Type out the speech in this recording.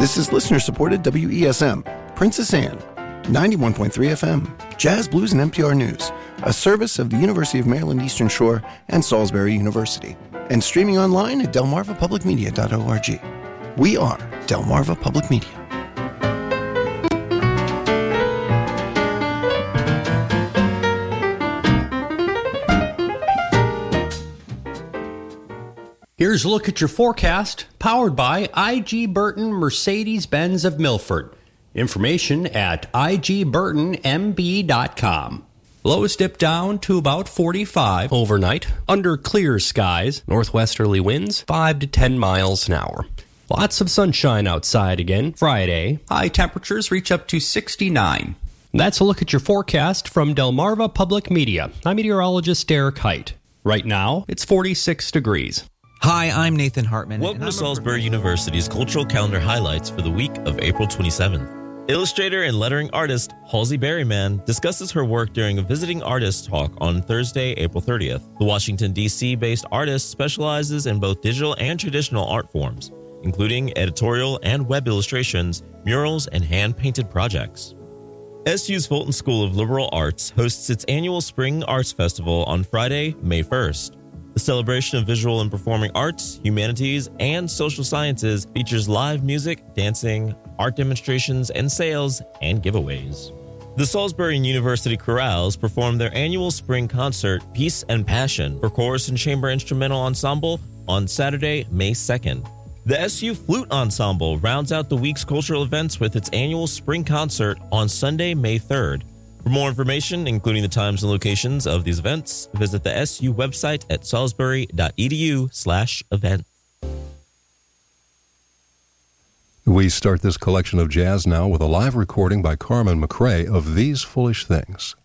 This is listener-supported WESM, Princess Anne, 91.3 FM, Jazz, Blues, and NPR News, a service of the University of Maryland Eastern Shore and Salisbury University, and streaming online at delmarvapublicmedia.org. We are Delmarva Public Media. Here's a look at your forecast, powered by I.G. Burton Mercedes-Benz of Milford. Information at igburtonmb.com. Lows dip down to about 45 overnight, under clear skies, northwesterly winds 5 to 10 miles an hour. Lots of sunshine outside again Friday. High temperatures reach up to 69. That's a look at your forecast from Delmarva Public Media. I'm meteorologist Derek Height. Right now, it's 46 degrees. Hi, I'm Nathan Hartman. Welcome to Salisbury University's cultural calendar highlights for the week of April 27th. Illustrator and lettering artist Halsey Berryman discusses her work during a visiting artist talk on Thursday, April 30th. The Washington, D.C.-based artist specializes in both digital and traditional art forms, including editorial and web illustrations, murals, and hand-painted projects. SU's Fulton School of Liberal Arts hosts its annual Spring Arts Festival on Friday, May 1st. The celebration of visual and performing arts, humanities, and social sciences features live music, dancing, art demonstrations, and sales and giveaways. The Salisbury University Chorales performed their annual spring concert, Peace and Passion, for chorus and chamber instrumental ensemble on Saturday, May 2nd. The SU Flute Ensemble rounds out the week's cultural events with its annual spring concert on Sunday, May 3rd. For more information, including the times and locations of these events, visit the SU website at salisbury.edu/event. We start this collection of jazz now with a live recording by Carmen McRae of These Foolish Things.